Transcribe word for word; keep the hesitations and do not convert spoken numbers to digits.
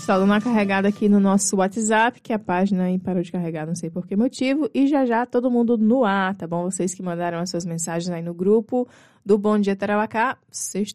Só dando uma carregada aqui no nosso WhatsApp, que a página aí parou de carregar, não sei por que motivo. E já já todo mundo no ar, tá bom? Vocês que mandaram as suas mensagens aí no grupo do Bom Dia Tarauacá, vocês